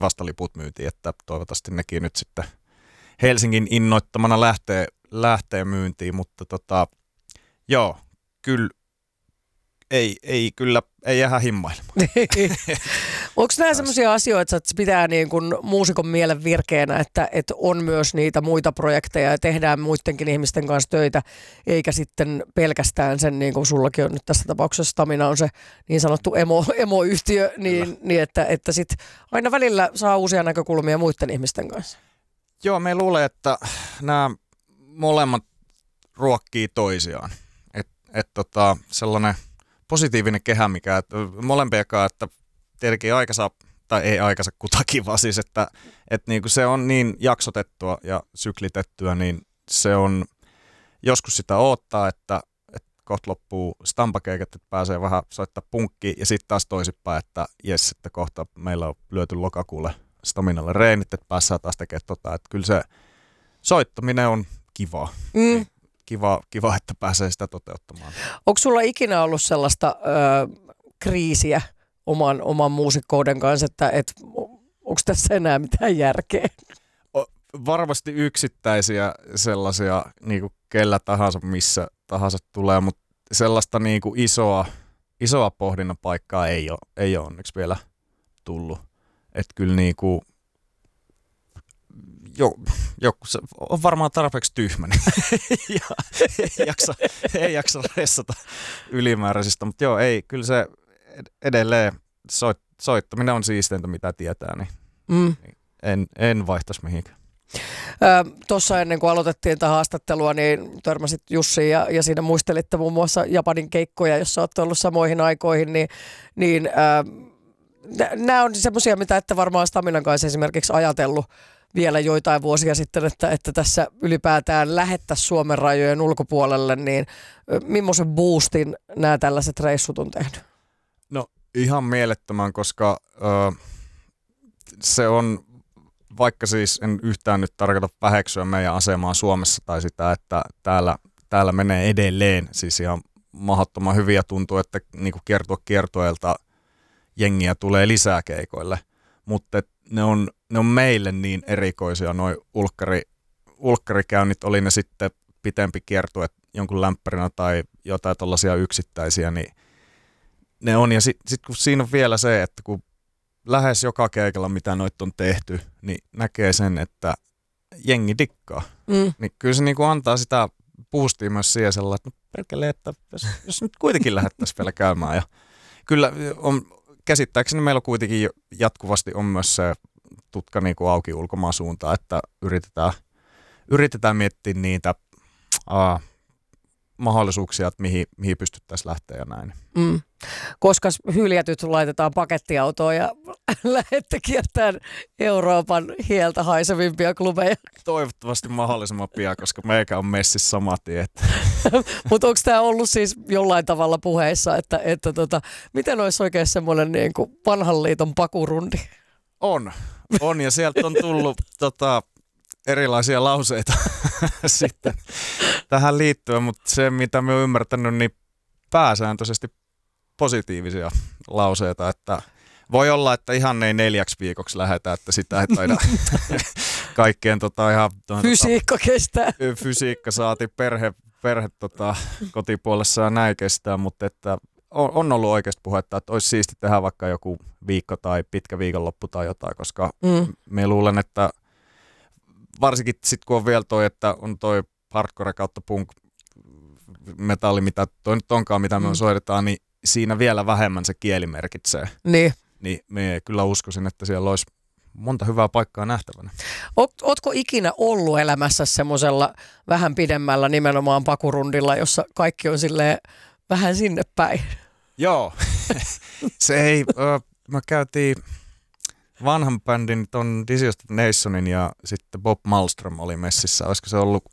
vastaliput myytiin, että toivottavasti nekin nyt sitten Helsingin innoittamana lähtee myyntiin, mutta joo, kyllä ei jäädä himmailemaan. Onko nämä sellaisia asioita, että se pitää niin kuin muusikon mielen virkeänä, että on myös niitä muita projekteja ja tehdään muidenkin ihmisten kanssa töitä, eikä sitten pelkästään sen, niin kuin sullakin on nyt tässä tapauksessa Stamina on se niin sanottu emoyhtiö, niin että sit aina välillä saa uusia näkökulmia muiden ihmisten kanssa? Joo, me luulen, että nämä molemmat ruokkii toisiaan. Sellainen positiivinen kehä, mikä molempiakaan, että tietenkin aikansa, tai ei aikansa kutakin, vaan siis, että niinku se on niin jaksotettua ja syklitettyä, niin se on joskus sitä odottaa, että kohta loppuu stampakeikat, että pääsee vähän soittaa punkkiin, ja sitten taas toisinpäin, että jes, että kohta meillä on lyöty lokakuulle Staminalle reenit, että päässään taas tekemään että kyllä se soittaminen on kivaa. Kiva, että pääsee sitä toteuttamaan. Onko sulla ikinä ollut sellaista kriisiä oman muusikkouden kanssa, että onko tässä enää mitään järkeä? Varmasti yksittäisiä sellaisia, niin kuin kellä tahansa, missä tahansa tulee, mutta sellaista niin kuin isoa pohdinnan paikkaa ei ole onneksi vielä tullut. Että kyllä niin kuin joku on varmaan tarpeeksi tyhmä, ja ei jaksa ressata ylimääräisistä, mutta joo, ei, kyllä se edelleen soittaminen on siisteintä, mitä tietää, niin en vaihtaisi mihinkään. Tuossa ennen kuin aloitettiin tätä haastattelua, niin törmäsit Jussiin ja siinä muistelitte muun muassa Japanin keikkoja, jossa olette ollut samoihin aikoihin, niin nämä on semmoisia, mitä ette varmaan Staminan kanssa esimerkiksi ajatellut vielä joitain vuosia sitten, että tässä ylipäätään lähettäisiin Suomen rajojen ulkopuolelle, niin millaisen boostin nämä tällaiset reissut on tehnyt? No ihan mielettömän, koska se on, vaikka siis en yhtään nyt tarkoita väheksyä meidän asemaa Suomessa tai sitä, että täällä menee edelleen, siis ihan mahdottoman hyviä tuntuu, että niinku kiertueelta jengiä tulee lisää keikoille, mutta ne on meille niin erikoisia, noi ulkkarikäynnit, oli ne sitten pitempi kiertue jonkun lämpärinä tai jotain tollaisia yksittäisiä, niin ne on. Ja sit kun siinä on vielä se, että kun lähes joka keikalla, mitä noita on tehty, niin näkee sen, että jengi dikkaa. Niin kyllä se niinku antaa sitä boostia myös siihen sellainen, että no perkele, että jos nyt kuitenkin lähdettäisiin vielä käymään. Ja kyllä on, käsittääkseni meillä kuitenkin jatkuvasti on myös se tutka niin kuin auki ulkomaan suuntaan, että yritetään miettiä niitä mahdollisuuksia, että mihin pystyttäisiin lähteä ja näin. Koska hyljätyt laitetaan pakettiautoon ja lähdette kiertämään Euroopan hieltä haisevimpia klubeja. Toivottavasti mahdollisimman pian, koska meikä on messissä saman tien. Mutta onko tämä ollut siis jollain tavalla puheissa, että miten olisi oikein semmoinen niin kuin vanhan liiton pakurundi? On ja sieltä on tullut erilaisia lauseita sitten tähän liittyen, mutta se mitä me oon ymmärtänyt, niin pääsääntöisesti positiivisia lauseita, että voi olla, että ihan ei 4 viikoksi lähetä, että sitä ei taida kaikkien ihan fysiikka kestää. Fysiikka saati perhe kotipuolessa ja näin kestää, mutta että on ollut oikeasti puhetta, että olisi siisti tehdä vaikka joku viikko tai pitkä viikonloppu tai jotain, koska me luulen, että varsinkin sitten kun on vielä että on toi hardcore kautta punk metalli, mitä toi nyt onkaan, mitä me soitetaan, niin siinä vielä vähemmän se kieli merkitsee. Niin me kyllä uskoisin, että siellä olisi monta hyvää paikkaa nähtävänä. Ootko ikinä ollut elämässä semmoisella vähän pidemmällä nimenomaan pakurundilla, jossa kaikki on silleen vähän sinne päin? Joo. Se ei, me käytiin vanhan bändin ton Diseased Nationin ja sitten Bob Malmström oli messissä. Olisiko se ollut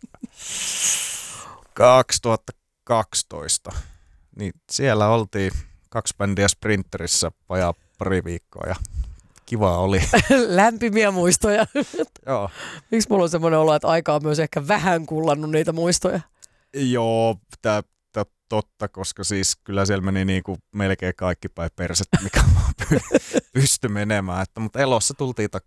2012? Niin siellä oltiin 2 bändiä Sprinterissä vajaa pari viikkoa ja kivaa oli. Lämpimiä muistoja. Joo. Miksi mulla on semmoinen olo, että aika on myös ehkä vähän kullannut niitä muistoja? Joo, totta, koska siis kyllä siellä meni niin kuin melkein kaikki päin persettä, mikä vaan pystyi menemään. Mutta elossa tultiin